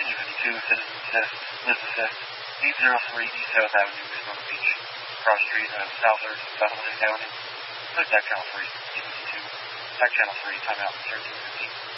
1352, Citizen Assist, Liz Assist, 803 East South Avenue, Myrtle Beach, Cross Street, South Earth, South Atlantic Avenue. Tech Channel 3, 852. Tech Channel 3, timeout, 1350.